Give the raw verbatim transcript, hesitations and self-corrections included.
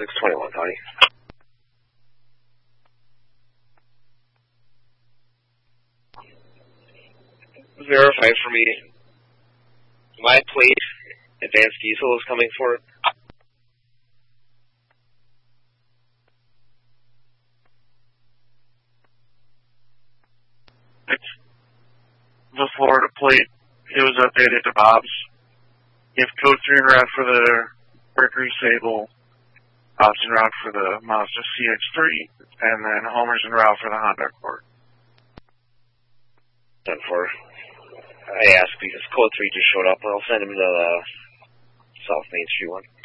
six twenty-one, Tony. Verify for me. My plate, advanced diesel is coming for it. It's the Florida plate. It was updated to Bob's. You have code three en route for the Mercury Sable, Bob's en route for the Mazda C X three, and then Homer's en route for the Honda Accord. ten four. I asked because code three just showed up. I'll send him to the South Main Street one.